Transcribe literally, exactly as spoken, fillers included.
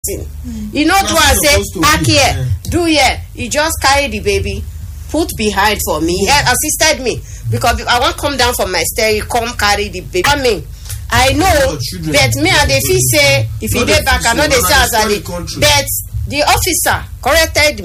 thing. Mm. You know, do I say, back here, yeah. do here. He just carry the baby, put behind for me. Mm. He assisted me because I want to come down from my stair. He come carry the baby. I mean, I know, but me and the fee say, if he dey back, I know they say as I dey. But the officer corrected me.